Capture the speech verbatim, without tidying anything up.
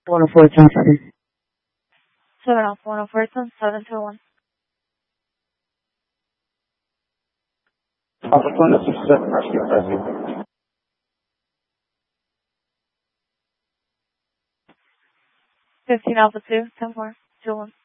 one oh four, ten seven. seven off, one oh four, ten seven two one. Alpha one six seven, rescue rescue. fifteen Alpha two, ten four, two one.